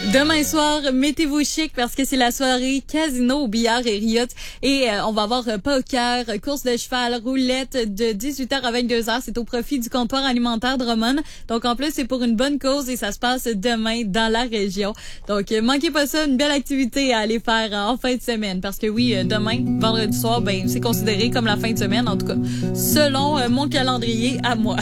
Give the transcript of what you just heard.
Demain soir, mettez-vous chic parce que c'est la soirée casino, billard et riot. Et on va avoir poker, course de cheval, roulette de 18h à 22h. C'est au profit du comptoir alimentaire Drummond. Donc en plus, c'est pour une bonne cause et ça se passe demain dans la région. Donc manquez pas ça, une belle activité à aller faire en fin de semaine. Parce que oui, demain, vendredi soir, ben c'est considéré comme la fin de semaine, en tout cas, selon mon calendrier à moi.